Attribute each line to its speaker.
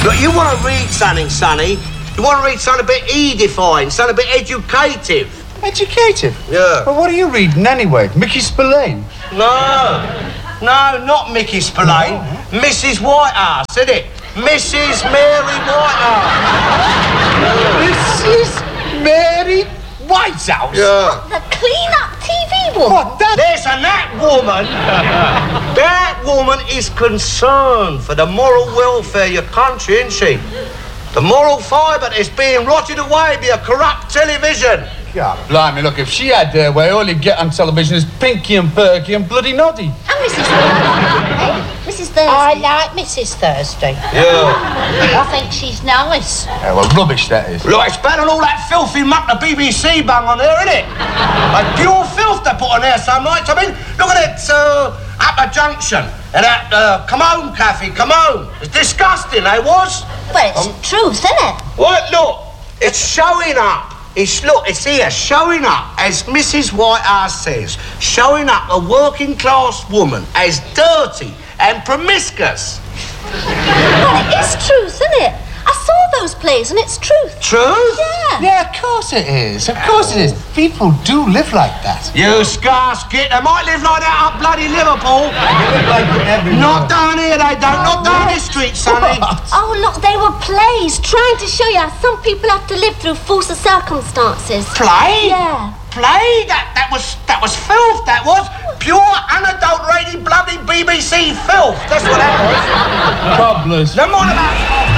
Speaker 1: Look, you want to read something, Sonny? You want to read something a bit edifying, something a bit educative.
Speaker 2: Educative?
Speaker 1: Yeah.
Speaker 2: Well, what are you reading anyway? Mickey Spillane?
Speaker 1: No, not Mickey Spillane. No. Mrs. Whitehouse, isn't it? Mrs. Mary Whitehouse.
Speaker 2: Mrs. Mary Whitehouse?
Speaker 1: Yeah.
Speaker 3: The clean-up TV woman.
Speaker 2: What, that?
Speaker 1: Listen, that woman is concerned for the moral welfare of your country, isn't she? The moral fibre is being rotted away by a corrupt television.
Speaker 2: God, blimey, look, if she had her way, all you'd get on television is Pinky and Perky and Bloody Noddy.
Speaker 3: And Mrs. Thursday. Hey, Mrs. Thursday.
Speaker 4: I like Mrs. Thursday.
Speaker 1: Yeah.
Speaker 4: I think she's nice.
Speaker 2: Yeah, well, rubbish that is.
Speaker 1: Look, it's better than all that filthy muck the BBC bung on there, isn't it? Like pure filth they put on there some nights. I mean, look at it, Upper Junction and that Come Home Cafe, Come Home. It's disgusting, was.
Speaker 3: Well, it's truth, isn't it?
Speaker 1: What? Look, it's showing up. It's here, showing up, as Mrs. Whitehouse says, showing up a working class woman as dirty and promiscuous.
Speaker 3: Well, it is truth, isn't it? I saw those plays and it's truth.
Speaker 1: Truth?
Speaker 3: Yeah.
Speaker 2: Yeah, of course it is. Of course it is. People do live like that.
Speaker 1: You scarce git. They might live like that up bloody Liverpool.
Speaker 2: They live like it everywhere.
Speaker 1: Not down here, they don't. Not down this street, Sonny.
Speaker 3: Oh, look, they were plays trying to show you how some people have to live through false circumstances.
Speaker 1: Play?
Speaker 3: Yeah.
Speaker 1: Play? That was filth, that was. Pure, unadulterated, bloody BBC filth. That's what that was.
Speaker 2: Cobblers.
Speaker 1: No more about...